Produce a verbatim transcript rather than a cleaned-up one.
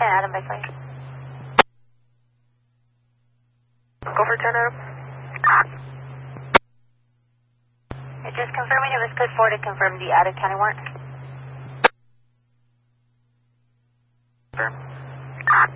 ten Adam by flight. Go for ten Adam. You're just confirming it was code four to confirm the out of county warrant. Confirm.